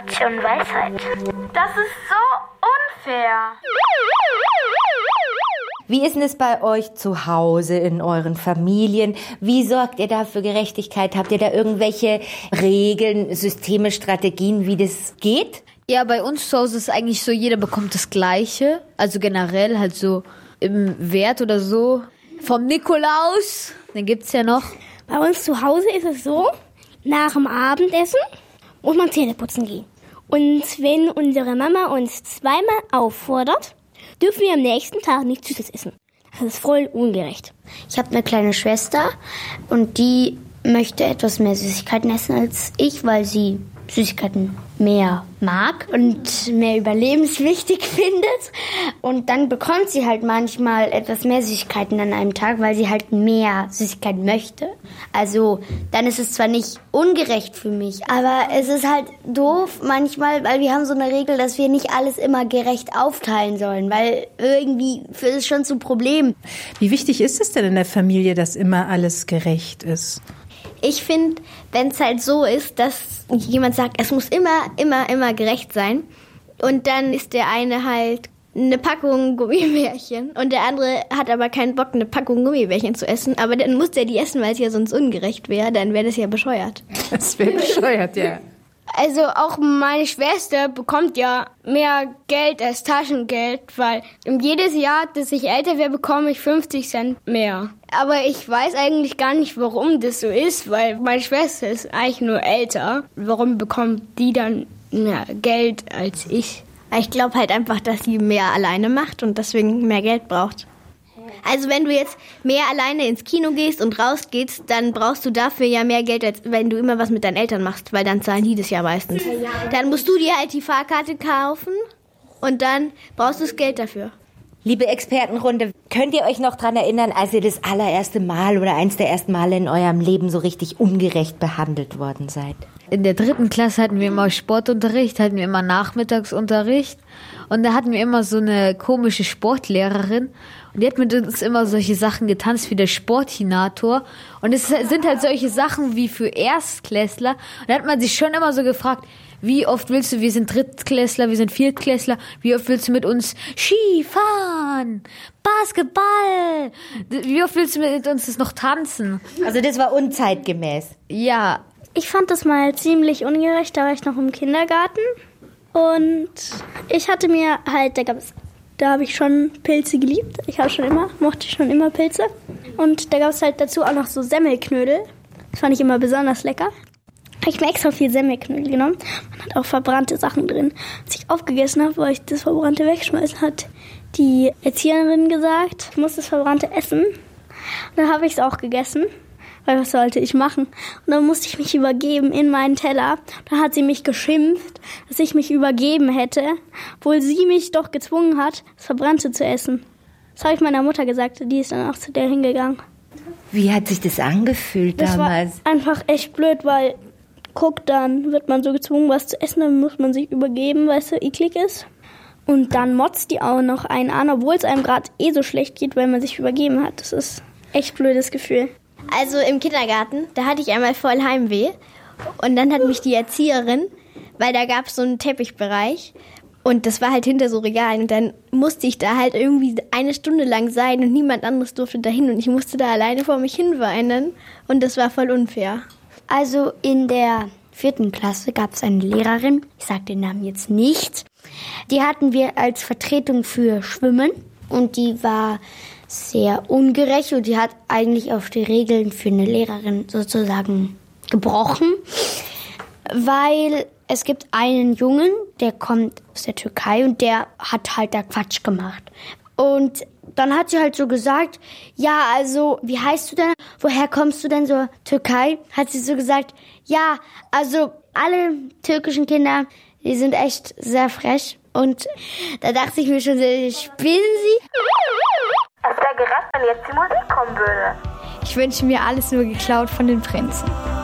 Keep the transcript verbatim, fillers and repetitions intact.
Portion Weisheit. Das ist so unfair. Wie ist denn es bei euch zu Hause in euren Familien? Wie sorgt ihr da für Gerechtigkeit? Habt ihr da irgendwelche Regeln, Systeme, Strategien, wie das geht? Ja, bei uns zu Hause ist eigentlich so, jeder bekommt das Gleiche. Also generell halt so im Wert oder so. Vom Nikolaus, den gibt's ja noch. Bei uns zu Hause ist es so, nach dem Abendessen muss man Zähne putzen gehen. Und wenn unsere Mama uns zweimal auffordert, dürfen wir am nächsten Tag nichts Süßes essen. Das ist voll ungerecht. Ich habe eine kleine Schwester und die möchte etwas mehr Süßigkeiten essen als ich, weil sie Süßigkeiten mehr mag und mehr überlebenswichtig findet. Und dann bekommt sie halt manchmal etwas mehr Süßigkeiten an einem Tag, weil sie halt mehr Süßigkeiten möchte. Also dann ist es zwar nicht ungerecht für mich, aber es ist halt doof manchmal, weil wir haben so eine Regel, dass wir nicht alles immer gerecht aufteilen sollen, weil irgendwie führt es schon zu Problemen. Wie wichtig ist es denn in der Familie, dass immer alles gerecht ist? Ich finde, wenn es halt so ist, dass jemand sagt, es muss immer, immer, immer gerecht sein und dann ist der eine halt eine Packung Gummibärchen und der andere hat aber keinen Bock, eine Packung Gummibärchen zu essen, aber dann muss der die essen, weil es ja sonst ungerecht wäre, dann wäre das ja bescheuert. Das wäre bescheuert, ja. Also auch meine Schwester bekommt ja mehr Geld als Taschengeld, weil jedes Jahr, dass ich älter werde, bekomme ich fünfzig Cent mehr. Aber ich weiß eigentlich gar nicht, warum das so ist, weil meine Schwester ist eigentlich nur älter. Warum bekommt die dann mehr Geld als ich? Ich glaube halt einfach, dass sie mehr alleine macht und deswegen mehr Geld braucht. Also wenn du jetzt mehr alleine ins Kino gehst und rausgehst, dann brauchst du dafür ja mehr Geld, als wenn du immer was mit deinen Eltern machst, weil dann zahlen die das ja meistens. Dann musst du dir halt die Fahrkarte kaufen und dann brauchst du das Geld dafür. Liebe Expertenrunde, könnt ihr euch noch dran erinnern, als ihr das allererste Mal oder eins der ersten Male in eurem Leben so richtig ungerecht behandelt worden seid? In der dritten Klasse hatten wir immer Sportunterricht, hatten wir immer Nachmittagsunterricht und da hatten wir immer so eine komische Sportlehrerin und die hat mit uns immer solche Sachen getanzt wie der Sportinator und es sind halt solche Sachen wie für Erstklässler und da hat man sich schon immer so gefragt, wie oft willst du, wir sind Drittklässler, wir sind Viertklässler, wie oft willst du mit uns Ski fahren, Basketball, wie oft willst du mit uns das noch tanzen? Also das war unzeitgemäß. Ja. Ich fand das mal ziemlich ungerecht, da war ich noch im Kindergarten und ich hatte mir halt, da gab's, da habe ich schon Pilze geliebt, ich habe schon immer, mochte schon immer Pilze und da gab es halt dazu auch noch so Semmelknödel, das fand ich immer besonders lecker. Habe ich mir extra viel Semmelknödel genommen, man hat auch verbrannte Sachen drin. Als ich aufgegessen habe, weil ich das Verbrannte wegschmeißen, hat die Erzieherin gesagt, ich muss das Verbrannte essen und dann habe ich es auch gegessen. Weil was sollte ich machen? Und dann musste ich mich übergeben in meinen Teller. Dann hat sie mich geschimpft, dass ich mich übergeben hätte, obwohl sie mich doch gezwungen hat, das Verbrannte zu essen. Das habe ich meiner Mutter gesagt, die ist dann auch zu der hingegangen. Wie hat sich das angefühlt das damals? Das war einfach echt blöd, weil, guck, dann wird man so gezwungen, was zu essen, dann muss man sich übergeben, weil es so eklig ist. Und dann motzt die auch noch einen an, obwohl es einem gerade eh so schlecht geht, weil man sich übergeben hat. Das ist echt ein blödes Gefühl. Also im Kindergarten, da hatte ich einmal voll Heimweh und dann hat mich die Erzieherin, weil da gab es so einen Teppichbereich und das war halt hinter so Regalen und dann musste ich da halt irgendwie eine Stunde lang sein und niemand anderes durfte da hin und ich musste da alleine vor mich hin weinen und das war voll unfair. Also in der vierten Klasse gab es eine Lehrerin, ich sage den Namen jetzt nicht, die hatten wir als Vertretung für Schwimmen und die war sehr ungerecht und die hat eigentlich auf die Regeln für eine Lehrerin sozusagen gebrochen, weil es gibt einen Jungen, der kommt aus der Türkei und der hat halt da Quatsch gemacht. Und dann hat sie halt so gesagt, ja, also, wie heißt du denn? Woher kommst du denn so? Türkei? Hat sie so gesagt, ja, also alle türkischen Kinder, die sind echt sehr frech. Und da dachte ich mir schon, spinnen sie? Es wäre gerecht, wenn jetzt die Musik kommen würde. Ich wünsche mir alles nur geklaut von den Prinzen.